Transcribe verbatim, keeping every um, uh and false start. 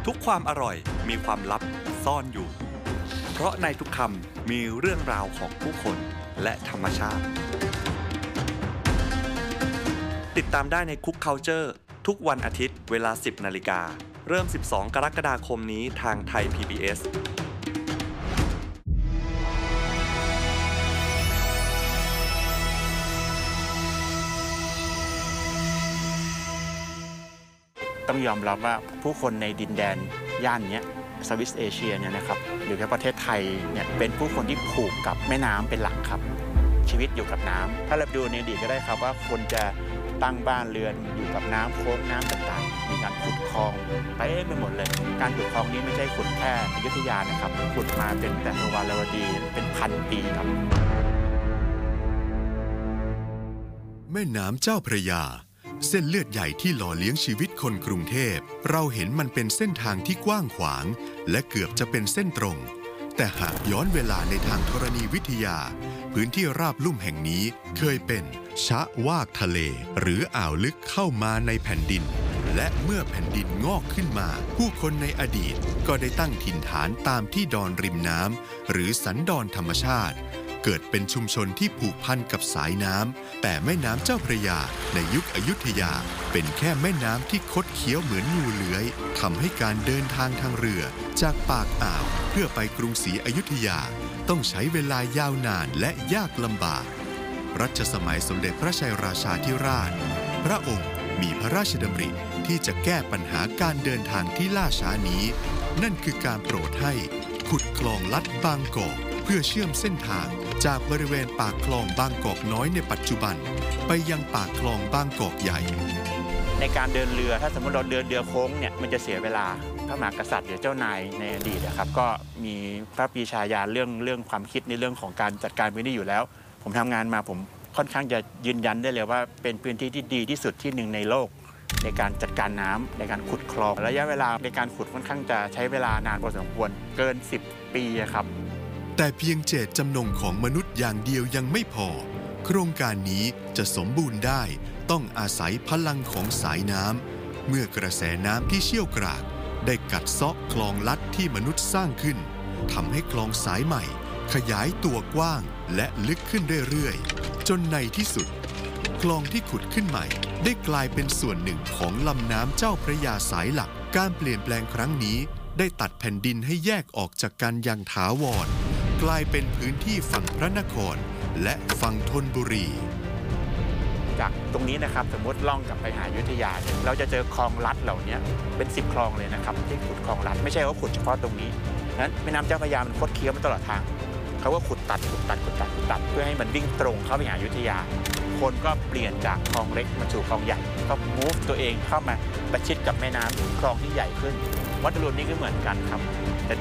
ทุกความอร่อยมีความลับซ่อนอยู่เพราะในทุกคำมีเรื่องราวของผู้คนและธรรมชาติติดตามได้ใน Cook Culture ทุกวันอาทิตย์เวลา สิบนาฬิกาเริ่ม สิบสอง กรกฎาคมนี้ทางไทย พี บี เอสต้องยอมรับว่าผู้คนในดินแดนย่านนี้สวิสเอเชียเนี่ยนะครับหรือในประเทศไทยเนี่ยเป็นผู้คนที่ผูกกับแม่น้ำเป็นหลักครับชีวิตอยู่กับน้ำถ้าเราดูในอดีตก็ได้ครับว่าคนจะตั้งบ้านเรือนอยู่กับน้ำโค้งน้ำต่างๆมีการขุดคลองไปไปหมดเลยการขุดคลองนี้ไม่ใช่ขุดแค่อยุธยานะครับขุดมาเป็นแต่ทวารวดีเป็นพันปีครับแม่น้ำเจ้าพระยาเส้นเลือดใหญ่ที่หล่อเลี้ยงชีวิตคนกรุงเทพเราเห็นมันเป็นเส้นทางที่กว้างขวางและเกือบจะเป็นเส้นตรงแต่หากย้อนเวลาในทางธรณีวิทยาพื้นที่ราบลุ่มแห่งนี้เคยเป็นชะวากทะเลหรืออ่าวลึกเข้ามาในแผ่นดินและเมื่อแผ่นดินงอกขึ้นมาผู้คนในอดีตก็ได้ตั้งถิ่นฐานตามที่ดอนริมน้ำหรือสันดอนธรรมชาติเกิดเป็นชุมชนที่ผูกพันกับสายน้ำแต่แม่น้ำเจ้าพระยาในยุคอยุธยาเป็นแค่แม่น้ำที่คดเคี้ยวเหมือนงูเลื้อยทำให้การเดินทางทางเรือจากปากอ่าวเพื่อไปกรุงศรีอยุธยาต้องใช้เวลายาวนานและยากลำบากรัชสมัยสมเด็จพระชัยราชาธิราชพระองค์มีพระราชดำริที่จะแก้ปัญหาการเดินทางที่ล่าช้านี้นั่นคือการโปรดให้ขุดคลองลัดบางกอกเพื่อเชื่อมเส้นทางจากบริเวณปากคลองบางกอกน้อยในปัจจุบันไปยังปากคลองบางกอกใหญ่ในการเดินเรือถ้าสมมติเราเดินเรือโค้งเนี่ยมันจะเสียเวลาพระมหากษัตริย์หรือเจ้านายในอดีตนะครับก็มีพระปรีชาญาณเรื่องเรื่องความคิดในเรื่องของการจัดการพื้นที่อยู่แล้วผมทำงานมาผมค่อนข้างจะยืนยันได้เลยว่าเป็นพื้นที่ที่ดีที่สุดที่หนึ่งในโลกในการจัดการน้ำในการขุดคลองระยะเวลาในการขุดค่อนข้างจะใช้เวลานานพอสมควรเกินสิบปีครับแต่เพียงเจตจำนงของมนุษย์อย่างเดียวยังไม่พอโครงการนี้จะสมบูรณ์ได้ต้องอาศัยพลังของสายน้ำเมื่อกระแสน้ำที่เชี่ยวกรากได้กัดเซาะคลองลัดที่มนุษย์สร้างขึ้นทำให้คลองสายใหม่ขยายตัวกว้างและลึกขึ้นเรื่อยๆจนในที่สุดคลองที่ขุดขึ้นใหม่ได้กลายเป็นส่วนหนึ่งของลำน้ำเจ้าพระยาสายหลักการเปลี่ยนแปลงครั้งนี้ได้ตัดแผ่นดินให้แยกออกจากกันอย่างถาวรกลายเป็นพื้นที่ฝั่งพระนครและฝั่งธนบุรีจากตรงนี้นะครับสมมติล่องกลับไปหาอยุธยาเราจะเจอคลองลัดเหล่านี้เป็นสิบคลองเลยนะครับที่ขุดคลองลัดไม่ใช่ว่าขุดเฉพาะตรงนี้นั้นแม่น้ำเจ้าพระยามันคดเคี้ยวมาตลอดทางเขาก็ขุดตัดขุดตัดขุดตัดขุดตัดเพื่อให้มันวิ่งตรงเข้าไปหาอยุธยาคนก็เปลี่ยนจากคลองเล็กมาสู่คลองใหญ่ก็มูฟตัวเองเข้ามาประชิดกับแม่น้ำคลองที่ใหญ่ขึ้นวัดอรุณนี่ก็เหมือนกันครับ